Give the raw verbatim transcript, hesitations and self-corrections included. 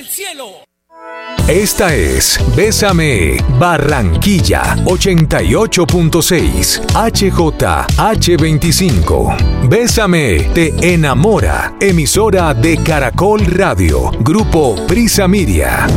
cielo. Esta es Bésame Barranquilla ochenta y ocho punto seis H J H veinticinco. Bésame te enamora. Emisora de Caracol Radio. Grupo Prisa Media.